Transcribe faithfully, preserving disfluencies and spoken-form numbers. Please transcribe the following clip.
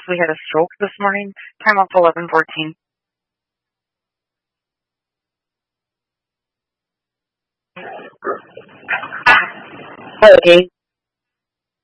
possibly had a stroke this morning. Time off eleven fourteen. Okay.